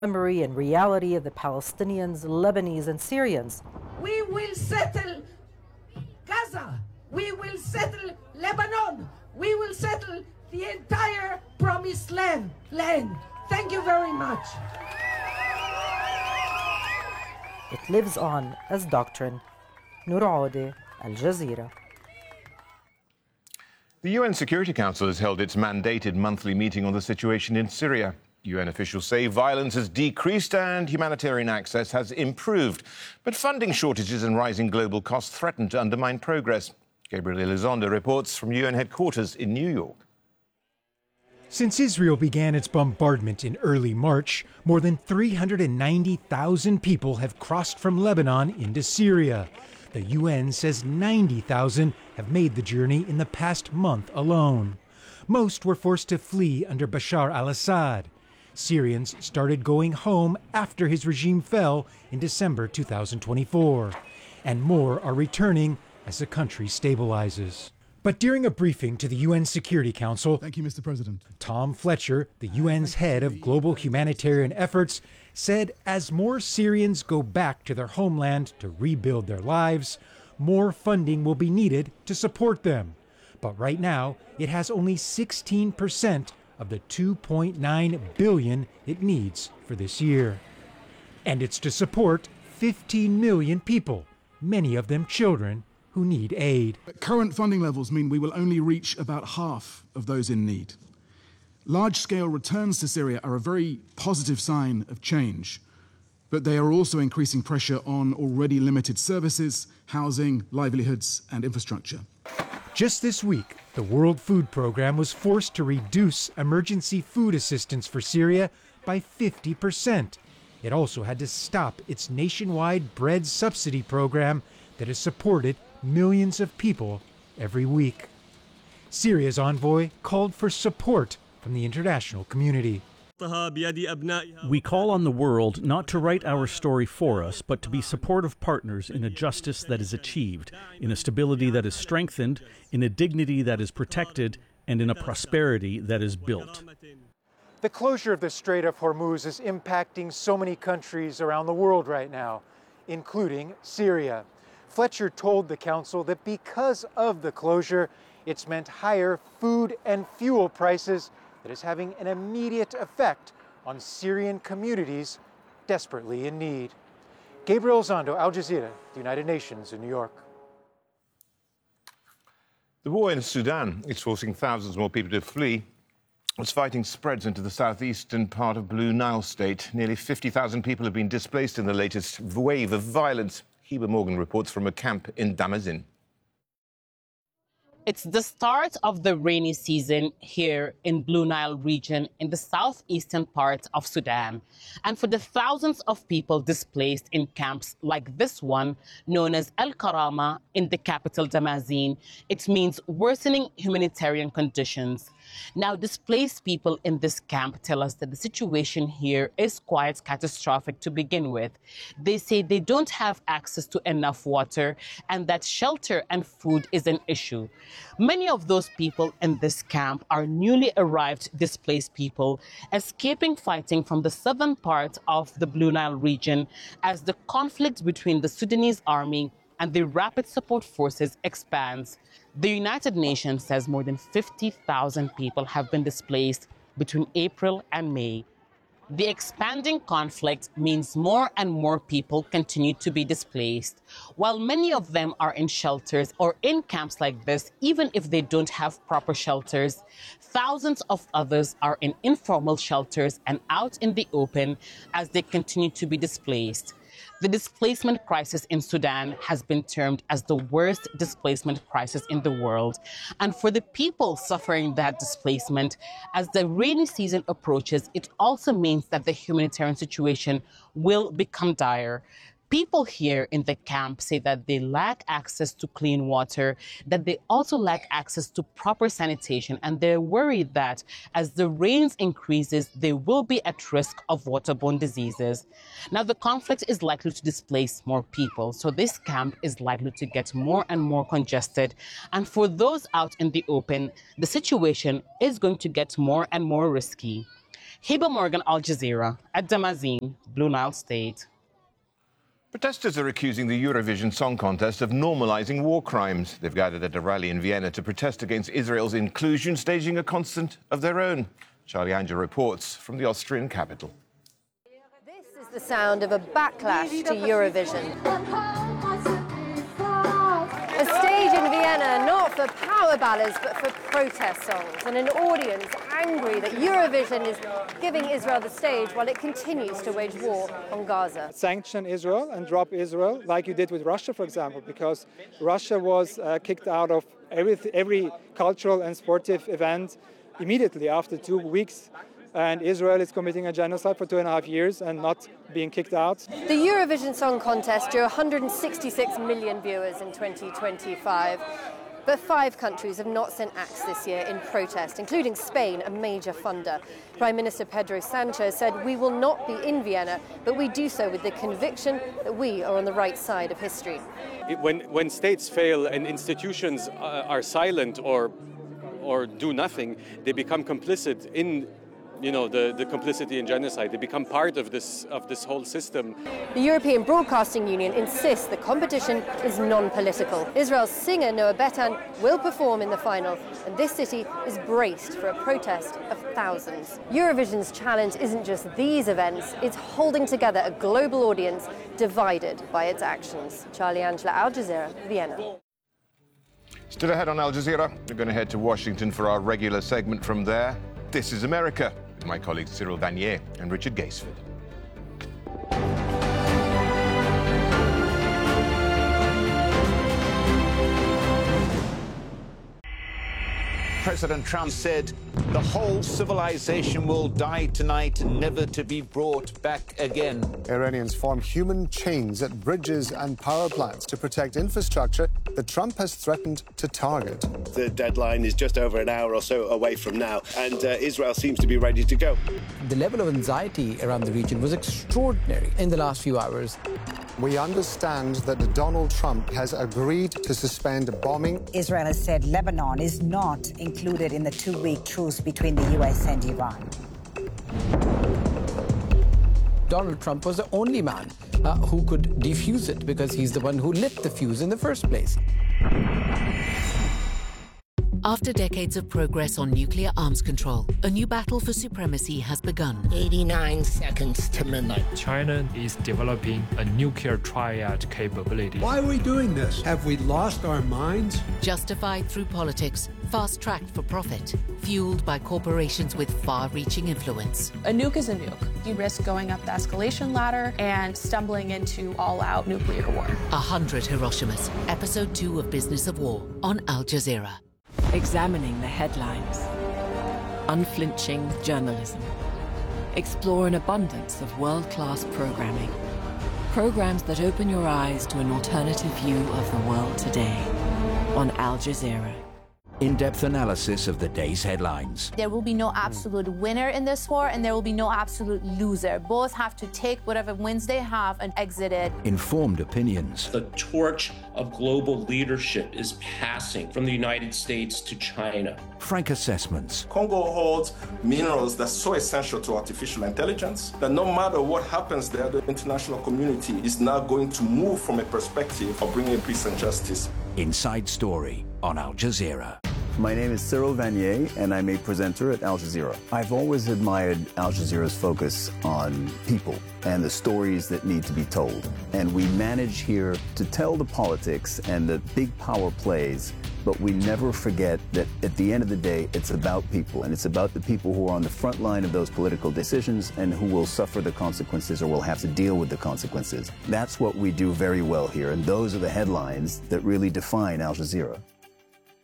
memory and reality of the Palestinians, Lebanese, and Syrians. We will settle Gaza. We will settle Lebanon. We will settle the entire promised land. Thank you very much. It lives on as doctrine. Noor Aode, Al Jazeera. The UN Security Council has held its mandated monthly meeting on the situation in Syria. UN officials say violence has decreased and humanitarian access has improved. But funding shortages and rising global costs threaten to undermine progress. Gabriel Elizondo reports from UN headquarters in New York. Since Israel began its bombardment in early March, more than 390,000 people have crossed from Lebanon into Syria. The UN says 90,000 have made the journey in the past month alone. Most were forced to flee under Bashar al-Assad. Syrians started going home after his regime fell in December 2024. And more are returning as the country stabilizes. But during a briefing to the UN Security Council, Thank you, Mr. President. Tom Fletcher, the UN's head of global humanitarian efforts, said as more Syrians go back to their homeland to rebuild their lives, more funding will be needed to support them. But right now, it has only 16% of the $2.9 billion it needs for this year. And it's to support 15 million people, many of them children, who need aid. Current funding levels mean we will only reach about half of those in need. Large-scale returns to Syria are a very positive sign of change, but they are also increasing pressure on already limited services, housing, livelihoods, and infrastructure. Just this week, the World Food Programme was forced to reduce emergency food assistance for Syria by 50%. It also had to stop its nationwide bread subsidy program that has supported millions of people every week. Syria's envoy called for support from the international community. We call on the world not to write our story for us, but to be supportive partners in a justice that is achieved, in a stability that is strengthened, in a dignity that is protected, and in a prosperity that is built. The closure of the Strait of Hormuz is impacting so many countries around the world right now, including Syria. Fletcher told the council that because of the closure, it's meant higher food and fuel prices that is having an immediate effect on Syrian communities desperately in need. Gabriel Elizondo, Al Jazeera, the United Nations in New York. The war in Sudan is forcing thousands more people to flee. As fighting spreads into the southeastern part of Blue Nile State, nearly 50,000 people have been displaced in the latest wave of violence. Heber Morgan reports from a camp in Damazin. It's the start of the rainy season here in Blue Nile region in the southeastern part of Sudan. And for the thousands of people displaced in camps like this one, known as El Karama in the capital Damazin, it means worsening humanitarian conditions. Now, displaced people in this camp tell us that the situation here is quite catastrophic to begin with. They say they don't have access to enough water and that shelter and food is an issue. Many of those people in this camp are newly arrived displaced people escaping fighting from the southern part of the Blue Nile region as the conflict between the Sudanese army and the Rapid Support Forces expands. The United Nations says more than 50,000 people have been displaced between April and May. The expanding conflict means more and more people continue to be displaced. While many of them are in shelters or in camps like this, even if they don't have proper shelters, thousands of others are in informal shelters and out in the open as they continue to be displaced. The displacement crisis in Sudan has been termed as the worst displacement crisis in the world. And for the people suffering that displacement, as the rainy season approaches, it also means that the humanitarian situation will become dire. People here in the camp say that they lack access to clean water, that they also lack access to proper sanitation, and they're worried that as the rains increases, they will be at risk of waterborne diseases. Now, the conflict is likely to displace more people, so this camp is likely to get more and more congested. And for those out in the open, the situation is going to get more and more risky. Heba Morgan, Al Jazeera, at Damazin, Blue Nile State. Protesters are accusing the Eurovision Song Contest of normalising war crimes. They've gathered at a rally in Vienna to protest against Israel's inclusion, staging a concert of their own. Charlie Angel reports from the Austrian capital. This is the sound of a backlash to Eurovision. A stage in Vienna not for power ballads but for protest songs, and an audience angry that Eurovision is giving Israel the stage while it continues to wage war on Gaza. Sanction Israel and drop Israel, like you did with Russia, for example, because Russia was kicked out of every cultural and sportive event immediately after 2 weeks. And Israel is committing a genocide for 2.5 years and not being kicked out. The Eurovision Song Contest drew 166 million viewers in 2025. But 5 countries have not sent acts this year in protest, including Spain, a major funder. Prime Minister Pedro Sanchez said, "We will not be in Vienna, but we do so with the conviction that we are on the right side of history." When states fail and institutions are silent or do nothing, they become complicit in the complicity in genocide. They become part of this whole system. The European Broadcasting Union insists the competition is non-political. Israel's singer Noah Betan will perform in the final, and this city is braced for a protest of thousands. Eurovision's challenge isn't just these events, it's holding together a global audience divided by its actions. Charlie Angela, Al Jazeera, Vienna. Still ahead on Al Jazeera, we're going to head to Washington for our regular segment from there. This is America, with my colleagues Cyril Vanier and Richard Gaisford. President Trump said the whole civilization will die tonight, never to be brought back again. Iranians form human chains at bridges and power plants to protect infrastructure that Trump has threatened to target. The deadline is just over an hour or so away from now, and Israel seems to be ready to go. The level of anxiety around the region was extraordinary in the last few hours. We understand that Donald Trump has agreed to suspend bombing. Israel has said Lebanon is not included in the 2-week truce between the U.S. and Iran. Donald Trump was the only man who could defuse it because he's the one who lit the fuse in the first place. After decades of progress on nuclear arms control, a new battle for supremacy has begun. 89 seconds to midnight. China is developing a nuclear triad capability. Why are we doing this? Have we lost our minds? Justified through politics, fast-tracked for profit, fueled by corporations with far-reaching influence. A nuke is a nuke. You risk going up the escalation ladder and stumbling into all-out nuclear war. 100 Hiroshimas, Episode 2 of Business of War on Al Jazeera. Examining the headlines. Unflinching journalism. Explore an abundance of world-class programming. Programs that open your eyes to an alternative view of the world today on Al Jazeera. In-depth analysis of the day's headlines. There will be no absolute winner in this war, and there will be no absolute loser. Both have to take whatever wins they have and exit it. Informed opinions. The torch of global leadership is passing from the United States to China. Frank assessments. Congo holds minerals that's so essential to artificial intelligence that no matter what happens there, the international community is now going to move from a perspective of bringing peace and justice. Inside Story on Al Jazeera. My name is Cyril Vanier, and I'm a presenter at Al Jazeera. I've always admired Al Jazeera's focus on people and the stories that need to be told. And we manage here to tell the politics and the big power plays, but we never forget that at the end of the day, it's about people, and it's about the people who are on the front line of those political decisions and who will suffer the consequences or will have to deal with the consequences. That's what we do very well here, and those are the headlines that really define Al Jazeera.